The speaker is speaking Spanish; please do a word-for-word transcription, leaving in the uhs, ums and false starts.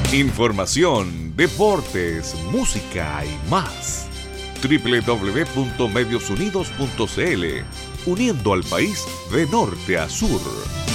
Información, deportes, música y más. doble u doble u doble u punto medios unidos punto c l, uniendo al país de norte a sur.